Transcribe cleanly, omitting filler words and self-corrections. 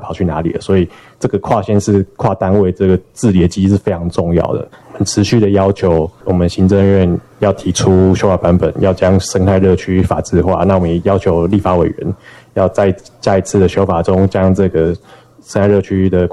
跑去哪里了。所以这个跨县市、跨单位这个治理的机制是非常重要的。很持续的要求我们行政院要提出修法版本，要将生态热区法制化。那我们也要求立法委员要在下一次的修法中将这个生态热区的